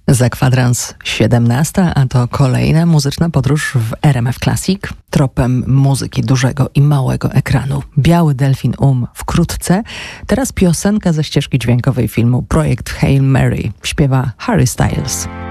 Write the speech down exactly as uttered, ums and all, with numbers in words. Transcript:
Za kwadrans siedemnasta, a to kolejna muzyczna podróż w R M F Classic, tropem muzyki dużego i małego ekranu. Biały delfin um wkrótce, teraz piosenka ze ścieżki dźwiękowej filmu Projekt Hail Mary, śpiewa Harry Styles.